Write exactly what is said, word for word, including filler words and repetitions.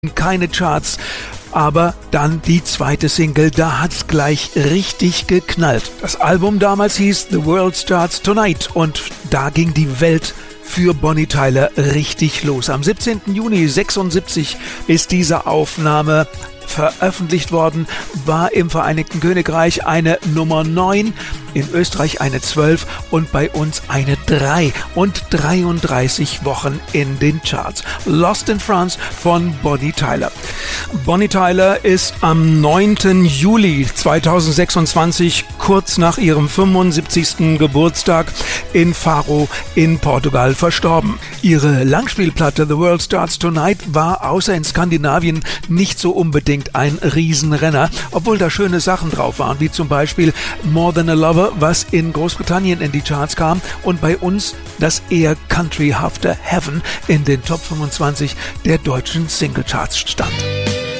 keine Charts, aber dann die zweite Single, da hat's gleich richtig geknallt. Das Album damals hieß The World Starts Tonight und da ging die Welt für Bonnie Tyler richtig los. Am siebzehnten Juni sechsundsiebzig ist diese Aufnahme veröffentlicht worden, war im Vereinigten Königreich eine Nummer neun, in Österreich eine zwölf und bei uns eine drei und dreiunddreißig Wochen in den Charts. Lost in France von Bonnie Tyler. Bonnie Tyler ist am neunten Juli zweitausendsechsundzwanzig, kurz nach ihrem fünfundsiebzigsten Geburtstag, in Faro in Portugal verstorben. Ihre Langspielplatte The World Starts Tonight war außer in Skandinavien nicht so unbedingt ein Riesenrenner, obwohl da schöne Sachen drauf waren, wie zum Beispiel More Than a Lover, was in Großbritannien in die Charts kam und bei uns das eher countryhafte Heaven in den Top fünfundzwanzig der deutschen Singlecharts stand.